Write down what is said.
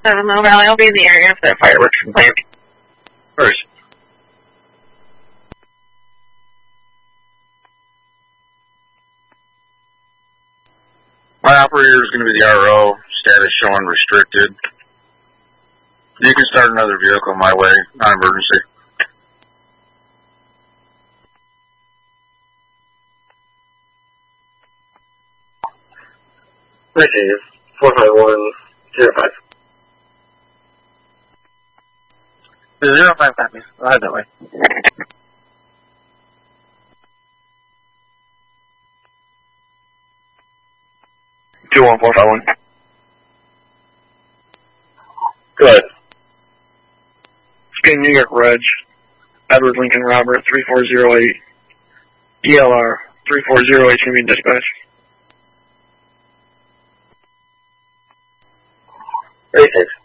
Mill Valley, I'll be in the area if that fireworks can play. First. My operator is going to be the RO, status showing restricted. You can start another vehicle my way, non-emergency. Receive 45105. 05 copies. I'll head that way. 21451. Good. Spain, New York, Reg. Edward Lincoln Robert 3408. ELR 3408 can be dispatched. 36.